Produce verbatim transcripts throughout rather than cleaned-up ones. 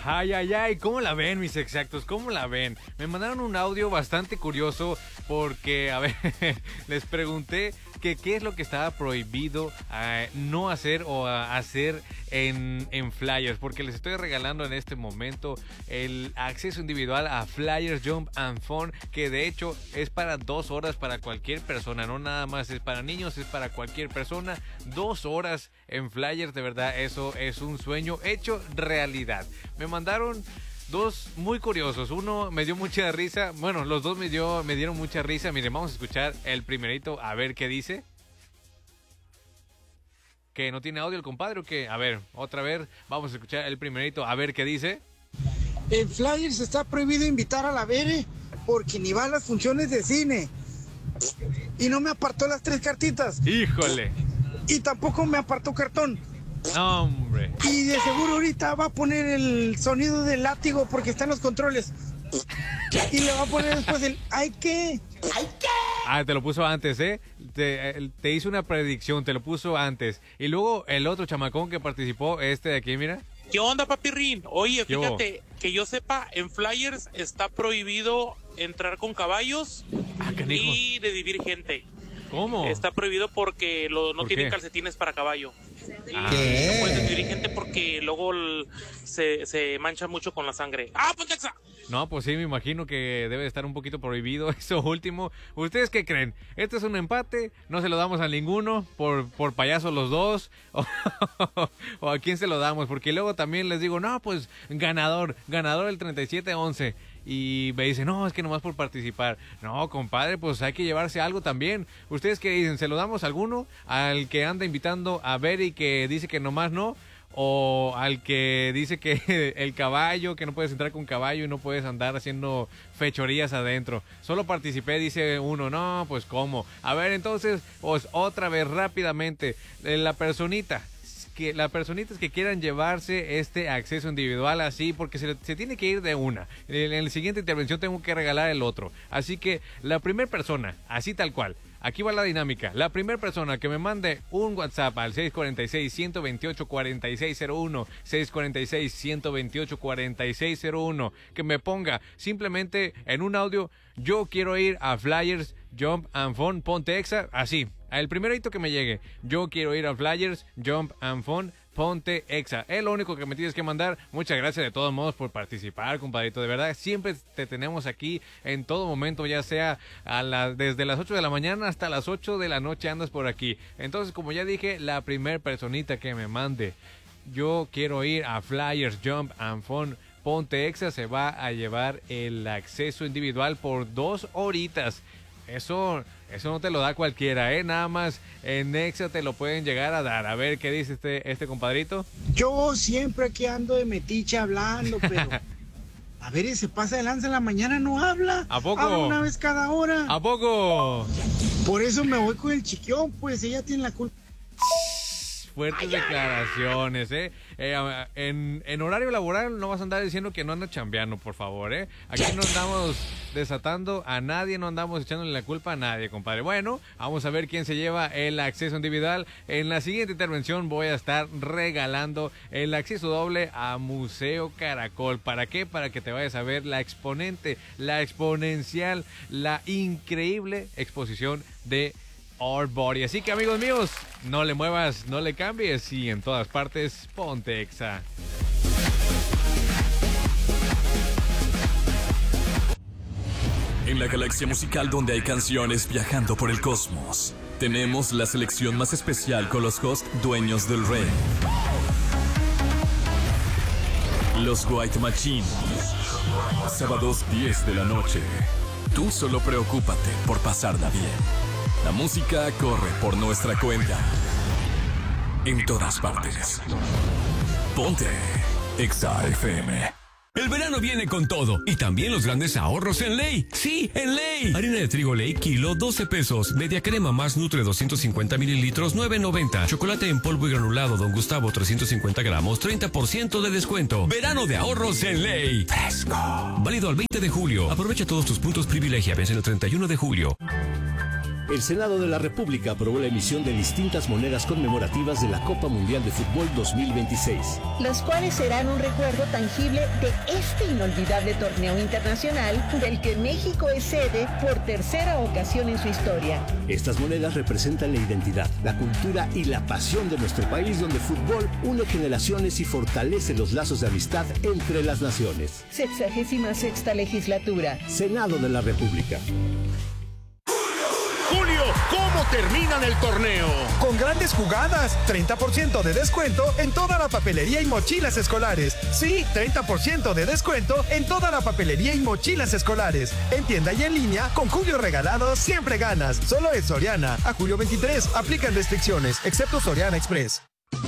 Ay, ay, ay, ¿cómo la ven, mis exactos? ¿Cómo la ven? Me mandaron un audio bastante curioso porque, a ver, les pregunté que qué es lo que estaba prohibido uh, no hacer o uh, hacer en, en Flyers, porque les estoy regalando en este momento el acceso individual a Flyers Jump and Fun, que de hecho es para dos horas para cualquier persona, no nada más es para niños, es para cualquier persona. Dos horas en Flyers, de verdad, eso es un sueño hecho realidad. Me mandaron dos muy curiosos. Uno me dio mucha risa. Bueno, los dos me dio, me dieron mucha risa. Miren, vamos a escuchar el primerito a ver qué dice. ¿Que no tiene audio el compadre o qué? A ver, otra vez. Vamos a escuchar el primerito a ver qué dice. En Flyers está prohibido invitar a la Bere porque ni va a las funciones de cine. Y no me apartó las tres cartitas. ¡Híjole! Y tampoco me apartó cartón. No, hombre. Y de seguro ahorita va a poner el sonido del látigo porque está en los controles. Y le va a poner después el ¡ay qué! ¡Ay qué! Ah, te lo puso antes, ¿eh? Te, te hizo una predicción, te lo puso antes. Y luego el otro chamacón que participó, este de aquí, mira. ¿Qué onda, papirrín? Oye, fíjate, que yo sepa, en Flyers está prohibido entrar con caballos ah, y revivir gente. ¿Cómo? Está prohibido porque lo, no ¿Por tienen qué? calcetines para caballo. Ah. Y no puedes revivir gente porque luego el, se, se mancha mucho con la sangre. ¡Ah, Pontexa! No, pues sí, me imagino que debe estar un poquito prohibido eso último. ¿Ustedes qué creen? ¿Este es un empate? ¿No se lo damos a ninguno? ¿Por, por payasos los dos? ¿O, ¿O a quién se lo damos? Porque luego también les digo, no, pues ganador, ganador el treinta y siete once. Y me dicen, no, es que nomás por participar. No, compadre, pues hay que llevarse algo también. ¿Ustedes qué dicen? ¿Se lo damos a alguno? ¿Al que anda invitando a ver y que dice que nomás no? ¿O al que dice que el caballo, que no puedes entrar con caballo y no puedes andar haciendo fechorías adentro? Solo participé, dice uno. No, pues ¿cómo? A ver, entonces, pues otra vez rápidamente, la personita. Que las personitas que quieran llevarse este acceso individual así, porque se, se tiene que ir de una. En, en la siguiente intervención tengo que regalar el otro. Así que la primera persona, así tal cual, aquí va la dinámica. La primera persona que me mande un WhatsApp al seis cuatro seis, uno dos ocho, cuatro seis cero uno, seis cuatro seis, uno dos ocho, cuatro seis cero uno, que me ponga simplemente en un audio, yo quiero ir a Flyers Jump and Fun Ponte Exa, así. El primerito que me llegue, yo quiero ir a Flyers Jump and Fun Ponte Exa. Es lo único que me tienes que mandar. Muchas gracias de todos modos por participar, compadrito. De verdad, siempre te tenemos aquí en todo momento, ya sea a la, desde las ocho de la mañana hasta las ocho de la noche andas por aquí. Entonces, como ya dije, la primer personita que me mande, yo quiero ir a Flyers Jump and Fun Ponte Exa, se va a llevar el acceso individual por dos horitas. Eso, eso no te lo da cualquiera, ¿eh? Nada más en Exa te lo pueden llegar a dar. A ver, ¿qué dice este, este compadrito? Yo siempre aquí ando de metiche hablando, pero... A ver, ese pasa de lanza en la mañana, no habla. ¿A poco? Habla una vez cada hora. ¿A poco? Por eso me voy con el chiquión, pues ella tiene la culpa. Fuertes ay, declaraciones, ¿eh? eh en, en horario laboral no vas a andar diciendo que no anda chambeando, por favor, ¿eh? Aquí no andamos desatando a nadie, no andamos echándole la culpa a nadie, compadre. Bueno, vamos a ver quién se lleva el acceso individual. En la siguiente intervención voy a estar regalando el acceso doble a Museo Caracol. ¿Para qué? Para que te vayas a ver la exponente, la exponencial, la increíble exposición de Our Body. Así que, amigos míos, no le muevas, no le cambies y en todas partes, ponte Exa. En la galaxia musical donde hay canciones viajando por el cosmos, tenemos la selección más especial con los hosts dueños del rey. Los White Machine. Sábados diez de la noche. Tú solo preocúpate por pasarla bien. La música corre por nuestra cuenta. En todas partes. Ponte Exa F M. El verano viene con todo y también los grandes ahorros en Ley. Sí, en Ley. Harina de trigo Ley, kilo, doce pesos. Media crema más Nutre, doscientos cincuenta mililitros, nueve noventa. Chocolate en polvo y granulado Don Gustavo, trescientos cincuenta gramos, treinta por ciento de descuento. Verano de ahorros en Ley. Fresco. Válido al veinte de julio. Aprovecha todos tus puntos privilegia. Vence el treinta y uno de julio. El Senado de la República aprobó la emisión de distintas monedas conmemorativas de la Copa Mundial de Fútbol dos mil veintiséis. Las cuales serán un recuerdo tangible de este inolvidable torneo internacional del que México es sede por tercera ocasión en su historia. Estas monedas representan la identidad, la cultura y la pasión de nuestro país, donde el fútbol une generaciones y fortalece los lazos de amistad entre las naciones. Sexagésima sexta legislatura. Senado de la República. Julio, ¿cómo terminan el torneo? Con grandes jugadas, treinta por ciento de descuento en toda la papelería y mochilas escolares. Sí, treinta por ciento de descuento en toda la papelería y mochilas escolares. En tienda y en línea, con Julio regalado, siempre ganas. Solo en Soriana. A julio veintitrés, aplican restricciones, excepto Soriana Express.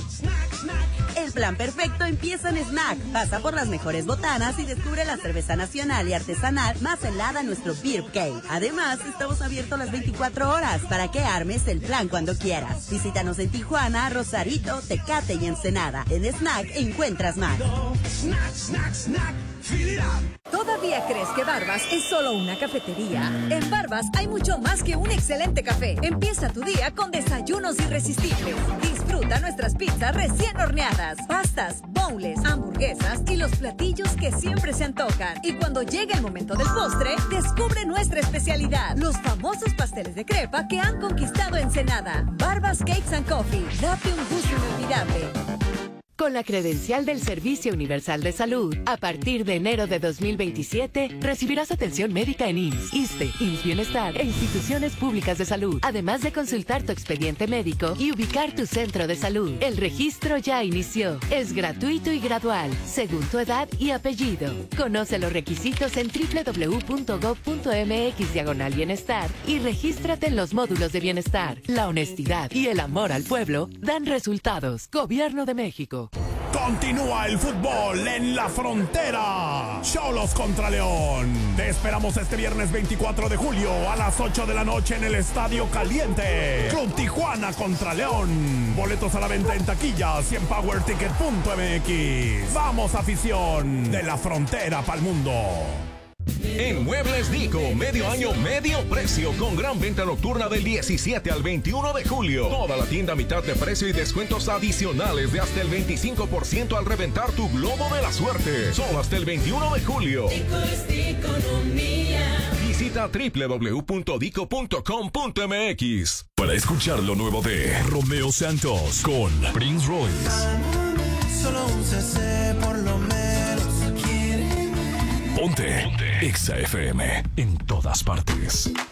El plan perfecto empieza en Snack. Pasa por las mejores botanas y descubre la cerveza nacional y artesanal más helada en nuestro Beer Cave. Además, estamos abiertos las veinticuatro horas para que armes el plan cuando quieras. Visítanos en Tijuana, Rosarito, Tecate y Ensenada. En Snack encuentras más. Snack, snack, snack. ¿Todavía crees que Barbas es solo una cafetería? En Barbas hay mucho más que un excelente café. Empieza tu día con desayunos irresistibles. Disfruta nuestras pizzas recién horneadas, pastas, bowls, hamburguesas y los platillos que siempre se antojan. Y cuando llegue el momento del postre, descubre nuestra especialidad, los famosos pasteles de crepa que han conquistado Ensenada. Barbas Cakes and Coffee. Date un gusto inolvidable. Con la credencial del Servicio Universal de Salud, a partir de enero de dos mil veintisiete, recibirás atención médica en I M S S, ISSSTE, I M S S Bienestar e instituciones públicas de salud, además de consultar tu expediente médico y ubicar tu centro de salud. El registro ya inició. Es gratuito y gradual, según tu edad y apellido. Conoce los requisitos en doble u doble u doble u punto gob punto eme equis diagonal bienestar y regístrate en los módulos de bienestar. La honestidad y el amor al pueblo dan resultados. Gobierno de México. Continúa el fútbol en la frontera. Xolos contra León. Te esperamos este viernes veinticuatro de julio a las ocho de la noche en el Estadio Caliente. Club Tijuana contra León. Boletos a la venta en taquillas y en power ticket punto eme equis. Vamos, afición de la frontera pa'l mundo. En Muebles Dico, medio año, medio precio, con gran venta nocturna del diecisiete al veintiuno de julio. Toda la tienda a mitad de precio y descuentos adicionales de hasta el veinticinco por ciento al reventar tu globo de la suerte. Solo hasta el veintiuno de julio. Dico es economía. Visita doble u doble u doble u punto dico punto com punto eme equis. Para escuchar lo nuevo de Romeo Santos con Prince Royce. Solo un C C por lo menos. Ponte, Ponte. Exa F M en todas partes.